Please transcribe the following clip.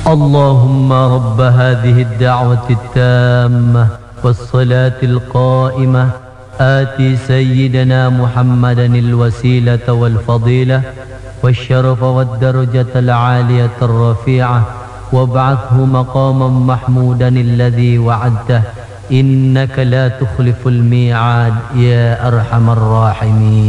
اللهم رب هذه الدعوة التامة والصلاة القائمة آتي سيدنا محمدا الوسيلة والفضيلة والشرف والدرجة العالية الرفيعة وابعثه مقاما محمودا الذي وعدته إنك لا تخلف الميعاد يا أرحم الراحمين.